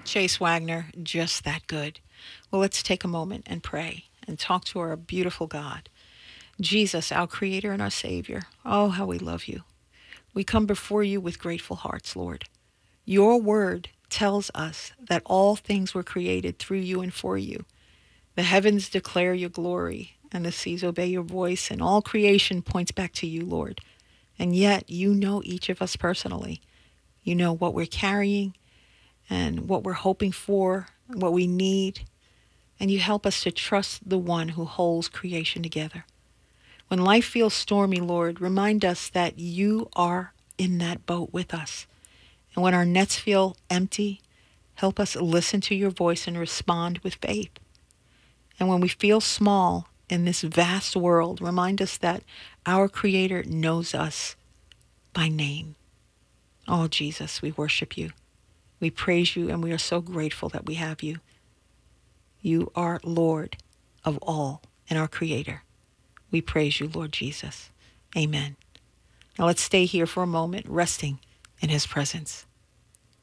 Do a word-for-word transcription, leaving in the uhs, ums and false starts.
Chase Wagner, just that good. Well, let's take a moment and pray and talk to our beautiful God. Jesus, our Creator and our Savior. Oh, how we love you. We come before you with grateful hearts, Lord. Your word tells us that all things were created through you and for you. The heavens declare your glory, and the seas obey your voice, and all creation points back to you, Lord. And yet, you know each of us personally. You know what we're carrying and what we're hoping for, what we need, and you help us to trust the one who holds creation together. When life feels stormy, Lord, remind us that you are in that boat with us. And when our nets feel empty, help us listen to your voice and respond with faith. And when we feel small in this vast world, remind us that our Creator knows us by name. Oh, Jesus, we worship you. We praise you, and we are so grateful that we have you. You are Lord of all and our Creator. We praise you, Lord Jesus. Amen. Now let's stay here for a moment, resting in his presence.